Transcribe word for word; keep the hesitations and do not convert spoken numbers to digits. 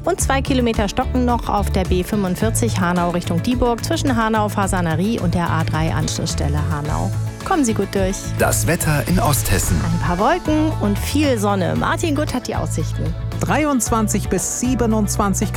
Und zwei Kilometer stocken noch auf der B fünfundvierzig Hanau Richtung Dieburg zwischen Hanau-Fasanerie und der A drei Anschlussstelle Hanau. Kommen Sie gut durch. Das Wetter in Osthessen. Ein paar Wolken und viel Sonne. Martin Gutt hat die Aussichten. dreiundzwanzig bis siebenundzwanzig